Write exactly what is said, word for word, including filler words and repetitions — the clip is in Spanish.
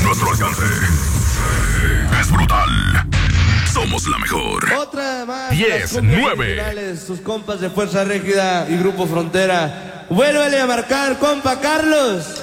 nuestro alcance. Es brutal. Somos la mejor. Otra más. diez, nueve. Sus compas de Fuerza Régida y Grupo Frontera. Vuélvele a marcar, compa Carlos.